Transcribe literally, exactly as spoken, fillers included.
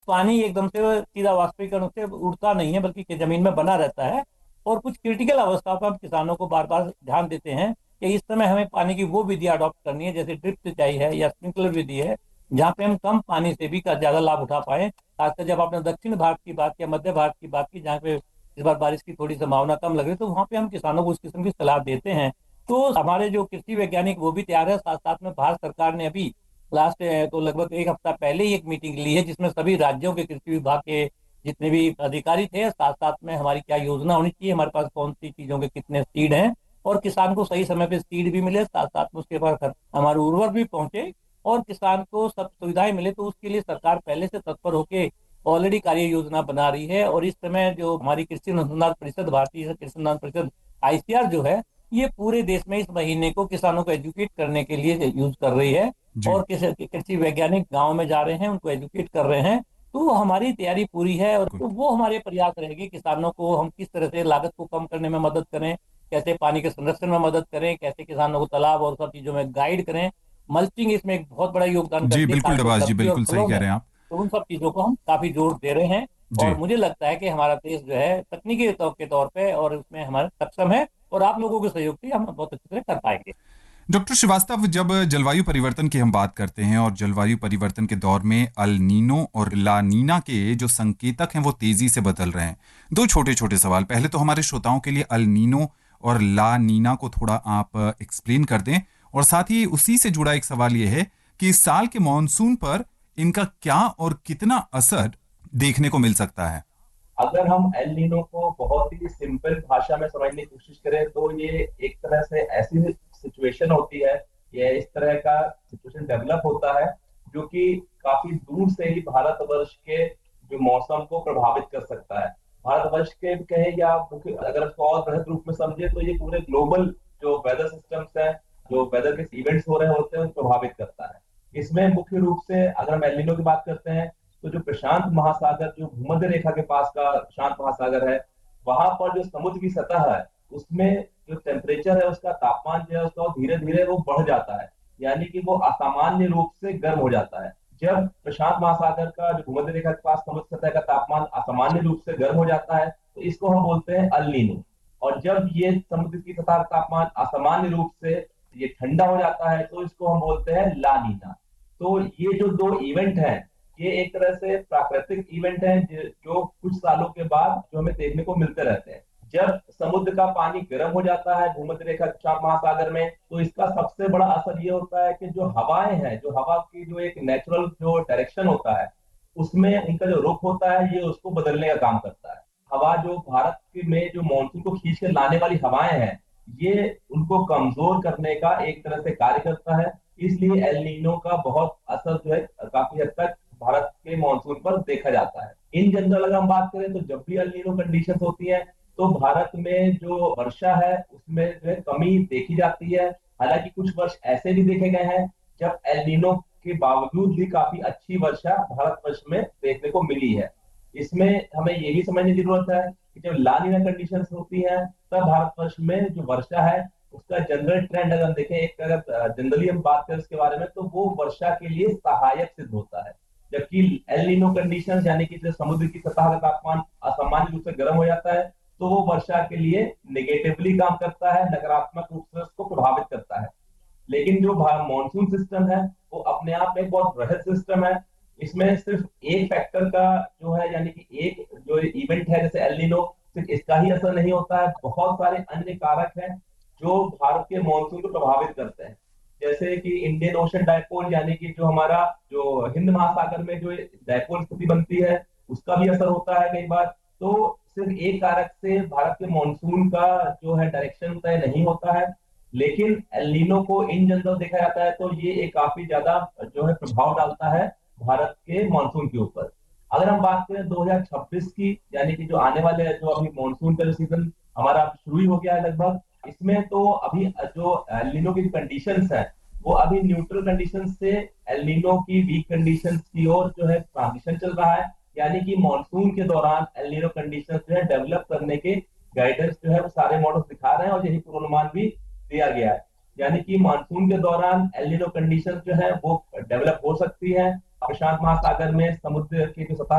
पानी एकदम से सीधा वाष्पीकरण से उड़ता नहीं है, बल्कि जमीन में बना रहता है। और कुछ क्रिटिकल अवस्था पर हम किसानों को बार बार ध्यान देते हैं कि इस समय हमें पानी की वो विधि अडॉप्ट करनी है, जैसे ड्रिप सिंचाई है या स्प्रिंकलर विधि है, जहाँ पे हम कम पानी से भी ज्यादा लाभ उठा पाए। खासकर जब आपने दक्षिण भारत की बात या मध्य भारत की बात की, जहाँ पे इस बार बारिश की थोड़ी संभावना कम लग रही है, तो वहाँ पे हम किसानों को उस किस्म की सलाह देते हैं। तो हमारे जो कृषि वैज्ञानिक वो भी तैयार है। साथ साथ में भारत सरकार ने अभी लास्ट तो लगभग एक हफ्ता पहले ही एक मीटिंग ली है, जिसमें सभी राज्यों के कृषि विभाग के जितने भी अधिकारी थे, साथ साथ में हमारी क्या योजना होनी चाहिए, हमारे पास कौन सी चीजों के कितने सीड हैं, और किसान को सही समय पे सीड भी मिले, साथ साथ में उसके पास हमारे उर्वरक भी पहुंचे और किसान को सब सुविधाएं मिले। तो उसके लिए सरकार पहले से तत्पर होके ऑलरेडी कार्य योजना बना रही है। और इस समय जो हमारी कृषि अनुसंधान परिषद, भारतीय कृषि अनुसंधान परिषद आईसीआर जो है, ये पूरे देश में इस महीने को किसानों को एजुकेट करने के लिए यूज कर रही है। जी। और कृषि वैज्ञानिक गाँव में जा रहे हैं, उनको एजुकेट कर रहे हैं। तो हमारी तैयारी पूरी है, और बिल्कुल। तो वो हमारे प्रयास रहेगी किसानों को हम किस तरह से लागत को कम करने में मदद करें, कैसे पानी के संरक्षण में मदद करें, कैसे किसानों को तालाब और सब चीजों में गाइड करें। मल्चिंग इसमें एक बहुत बड़ा योगदान जी करती है, बिल्कुल खासकर डबास जी, सब्जी और बिल्कुल सही फलों कह में। रहे हैं आप। तो उन सब चीजों को हम काफी जोर दे रहे हैं। और जी। मुझे लगता है कि हमारा देश जो है तकनीकी तौर के तौर पे और उसमें हमारा सक्षम है, और आप लोगों के सहयोग से हम बहुत अच्छी तरह कर पाएंगे। डॉक्टर श्रीवास्तव, जब जलवायु परिवर्तन की हम बात करते हैं और जलवायु परिवर्तन के दौर में अल नीनो और ला नीना के जो संकेतक हैं वो तेजी से बदल रहे हैं। दो छोटे छोटे सवाल, पहले तो हमारे श्रोताओं के लिए अल नीनो और ला नीना को थोड़ा आप एक्सप्लेन कर दें, और साथ ही उसी से जुड़ा एक सवाल ये है कि इस साल के मॉनसून पर इनका क्या और कितना असर देखने को मिल सकता है। अगर हम एल नीनो को बहुत ही सिंपल भाषा में समझने की कोशिश करें तो ये एक तरह से ऐसी सिचुएशन होती है, ये इस तरह का सिचुएशन डेवलप होता है जो कि काफी दूर से ही भारतवर्ष के जो मौसम को प्रभावित कर सकता है। भारतवर्ष के कहे या मुख्य अगर इसको और बृहद रूप में समझे तो ये पूरे ग्लोबल जो वेदर सिस्टम्स है, जो वेदर के इवेंट्स हो रहे होते हैं, उनको प्रभावित करता है। इसमें मुख्य रूप से अगर हम एल नीनो की बात करते हैं तो जो प्रशांत महासागर, जो भूमध्य रेखा के पास का प्रशांत महासागर है, वहां पर जो समुद्र की सतह है उसमें जो टेम्परेचर है, उसका तापमान जो है उसका धीरे धीरे वो बढ़ जाता है, यानी कि वो असामान्य रूप से गर्म हो जाता है। जब प्रशांत महासागर का जो भूमध्य रेखा के पास समुद्र सतह का तापमान असामान्य रूप से गर्म हो जाता है तो इसको हम बोलते हैं अल नीनो। और जब ये समुद्र की सतह का तापमान असामान्य रूप से ये ठंडा हो जाता है तो इसको हम बोलते हैं ला नीना। तो ये जो दो इवेंट हैं, ये एक तरह से प्राकृतिक इवेंट हैं जो कुछ सालों के बाद जो हमें देखने को मिलते रहते हैं। जब समुद्र का पानी गर्म हो जाता है भूमध्य रेखा प्रशांत महासागर में, तो इसका सबसे बड़ा असर ये होता है कि जो हवाएं हैं, जो हवा की जो एक नेचुरल जो डायरेक्शन होता है, उसमें उनका जो रुख होता है ये उसको बदलने का काम करता है। हवा जो भारत के में जो मानसून को खींच कर लाने वाली हवाएं हैं, ये उनको कमजोर करने का एक तरह से कार्य करता है। इसलिए एल नीनो का बहुत असर जो है काफी हद तक भारत के मानसून पर देखा जाता है। इन जनरल अगर हम बात करें तो जब भी एल नीनो कंडीशन होती है तो भारत में जो वर्षा है उसमें जो है कमी देखी जाती है। हालांकि कुछ वर्ष ऐसे भी देखे गए हैं जब एल नीनो के बावजूद भी काफी अच्छी वर्षा भारतवर्ष में देखने को मिली है। इसमें हमें ये भी समझने की जरूरत है कि जब ला नीना कंडीशन होती है तब भारतवर्ष में जो वर्षा है उसका जनरल ट्रेंड अगर हम देखें, एक अगर जनरली हम बात करें उसके बारे में, तो वो वर्षा के लिए सहायक सिद्ध होता है। जबकि एल नीनो कंडीशन यानी कि जब समुद्र की सतह का तापमान असामान्य रूप से गर्म हो जाता है तो वो वर्षा के लिए नेगेटिवली काम करता है, नकारात्मक रूप से उसको प्रभावित करता है। लेकिन जो मॉनसून सिस्टम है वो अपने आप में एक बहुत बृहद सिस्टम है। इसमें सिर्फ एक फैक्टर का जो है, यानी कि एक जो इवेंट है जैसे एल नीनो, सिर्फ इसका ही असर नहीं होता है, बहुत सारे अन्य कारक हैं जो भारत के मानसून को प्रभावित करते हैं। जैसे कि इंडियन ओशन डायपोल, यानी कि जो हमारा जो हिंद महासागर में जो डायपोल स्थिति बनती है उसका भी असर होता है कई बार। तो सिर्फ एक कारक से भारत के मानसून का जो है डायरेक्शन तय नहीं होता है। लेकिन एल नीनो को इन जनरल देखा जाता है तो ये एक काफी ज्यादा जो है प्रभाव डालता है भारत के मानसून के ऊपर। अगर हम बात करें दो हज़ार छब्बीस की, यानी कि जो आने वाले जो अभी मानसून का जो सीजन हमारा शुरू ही हो गया है लगभग, इसमें तो अभी जो एल नीनो की कंडीशंस है वो अभी न्यूट्रल कंडीशन से एल नीनो की वीक कंडीशंस की ओर जो है ट्रांजिशन चल रहा है। यानी कि मानसून के दौरान एल नीनो कंडीशन जो है डेवलप करने के गाइडेंस जो है वो सारे मॉडल्स दिखा रहे हैं और यही पूर्वानुमान भी दिया गया है। यानी कि मानसून के दौरान एल नीनो कंडीशन जो है वो डेवलप हो सकती है। प्रशांत महासागर में समुद्र की जो सतह